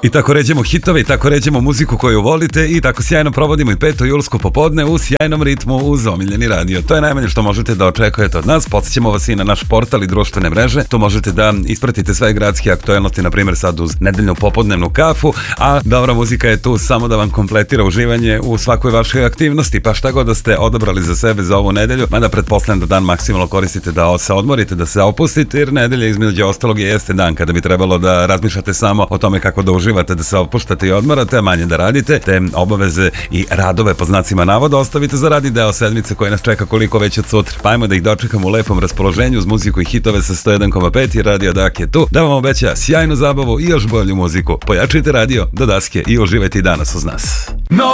I tako ređemo hitove i tako ređemo muziku koju volite i tako sjajno provodimo i 5. julsko popodne u sjajnom ritmu uz omiljeni radio. To je najmanje što možete da očekujete od nas. Podsjećamo vas i na naš portal i društvene mreže. Tu možete da ispratite sve gradske aktuelnosti, na primjer sad uz nedeljnu popodnevnu kafu, a dobra muzika je tu samo da vam kompletira uživanje u svakoj vašoj aktivnosti, pa šta god da ste odabrali za sebe za ovu nedelju, mada pretpostavljam da dan maksimalno koristite da se odmorite, da se opustite, jer nedelja između ostalog jeste dan kada bi trebalo da razmišljate samo o tome kako da uživate, da se opuštate i odmarate, a manje da radite, te obaveze i radove po znacima navoda ostavite za radni deo sedmice koji nas čeka koliko već od sutra. Pa ajmo da ih dočekamo u lepom raspoloženju uz muziku i hitove sa 101,5 i Radio Dak je tu da vam obeća sjajnu zabavu i još bolju muziku. Pojačajte radio do daske i uživajte i danas uz nas.